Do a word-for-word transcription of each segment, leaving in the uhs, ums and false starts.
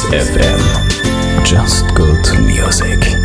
Atlantis F M. Just good music.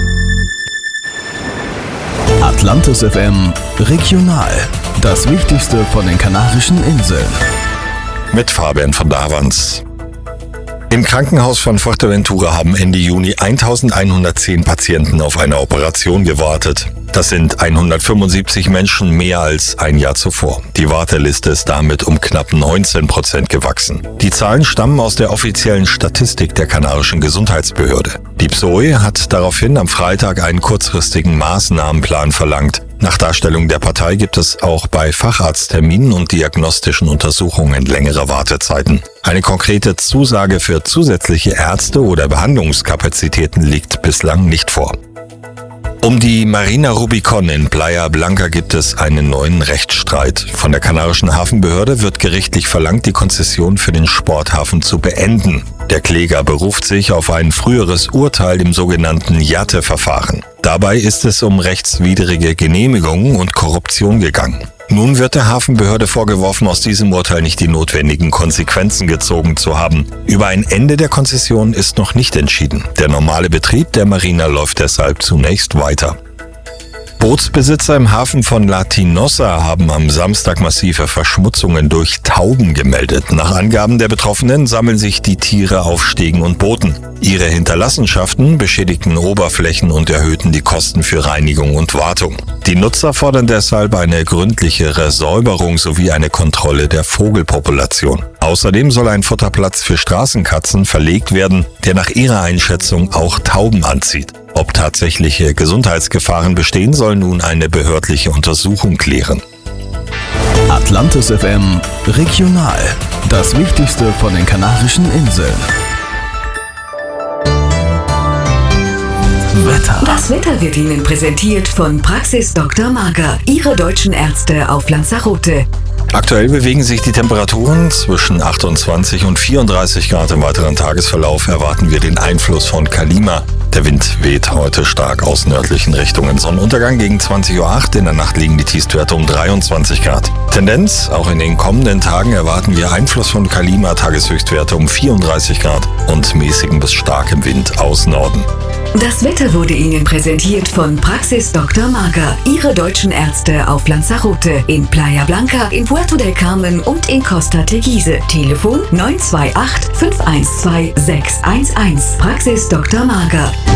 Atlantis F M Regional. Das Wichtigste von den Kanarischen Inseln. Mit Fabian von Davans. Im Krankenhaus von Fuerteventura haben Ende Juni eintausendeinhundertzehn Patienten auf eine Operation gewartet. Das sind hundertfünfundsiebzig Menschen mehr als ein Jahr zuvor. Die Warteliste ist damit um knapp neunzehn Prozent gewachsen. Die Zahlen stammen aus der offiziellen Statistik der kanarischen Gesundheitsbehörde. Die P S O E hat daraufhin am Freitag einen kurzfristigen Maßnahmenplan verlangt. Nach Darstellung der Partei gibt es auch bei Facharztterminen und diagnostischen Untersuchungen längere Wartezeiten. Eine konkrete Zusage für zusätzliche Ärzte oder Behandlungskapazitäten liegt bislang nicht vor. Um die Marina Rubicon in Playa Blanca gibt es einen neuen Rechtsstreit. Von der kanarischen Hafenbehörde wird gerichtlich verlangt, die Konzession für den Sporthafen zu beenden. Der Kläger beruft sich auf ein früheres Urteil im sogenannten Yate-Verfahren. Dabei ist es um rechtswidrige Genehmigungen und Korruption gegangen. Nun wird der Hafenbehörde vorgeworfen, aus diesem Urteil nicht die notwendigen Konsequenzen gezogen zu haben. Über ein Ende der Konzession ist noch nicht entschieden. Der normale Betrieb der Marina läuft deshalb zunächst weiter. Bootsbesitzer im Hafen von La Tinosa haben am Samstag massive Verschmutzungen durch Tauben gemeldet. Nach Angaben der Betroffenen sammeln sich die Tiere auf Stegen und Booten. Ihre Hinterlassenschaften beschädigten Oberflächen und erhöhten die Kosten für Reinigung und Wartung. Die Nutzer fordern deshalb eine gründlichere Säuberung sowie eine Kontrolle der Vogelpopulation. Außerdem soll ein Futterplatz für Straßenkatzen verlegt werden, der nach ihrer Einschätzung auch Tauben anzieht. Ob tatsächliche Gesundheitsgefahren bestehen, soll nun eine behördliche Untersuchung klären. Atlantis F M Regional. Das Wichtigste von den Kanarischen Inseln. Wetter. Das Wetter wird Ihnen präsentiert von Praxis Doktor Marker, Ihre deutschen Ärzte auf Lanzarote. Aktuell bewegen sich die Temperaturen zwischen achtundzwanzig und vierunddreißig Grad. Im weiteren Tagesverlauf erwarten wir den Einfluss von Kalima. Der Wind weht heute stark aus nördlichen Richtungen. Sonnenuntergang gegen zwanzig Uhr acht. In der Nacht liegen die Tiefstwerte um dreiundzwanzig Grad. Tendenz: Auch in den kommenden Tagen erwarten wir Einfluss von Kalima. Tageshöchstwerte um vierunddreißig Grad und mäßigen bis starkem Wind aus Norden. Das Wetter wurde Ihnen präsentiert von Praxis Doktor Marker, Ihre deutschen Ärzte auf Lanzarote, in Playa Blanca, in Puerto del Carmen und in Costa Teguise. Telefon neun zwei acht, fünf eins zwei, sechs eins eins. Praxis Doktor Marker.